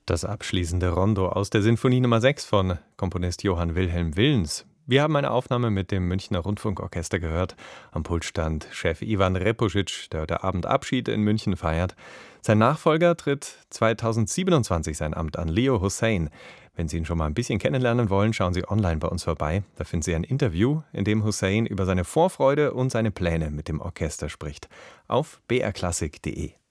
Das abschließende Rondo aus der Sinfonie Nummer 6 von Komponist Johann Wilhelm Willens. Wir haben eine Aufnahme mit dem Münchner Rundfunkorchester gehört. Am Pult stand Chef Ivan Repusic, der heute Abend Abschied in München feiert. Sein Nachfolger tritt 2027 sein Amt an, Leo Hussein. Wenn Sie ihn schon mal ein bisschen kennenlernen wollen, schauen Sie online bei uns vorbei. Da finden Sie ein Interview, in dem Hussein über seine Vorfreude und seine Pläne mit dem Orchester spricht. Auf brklassik.de.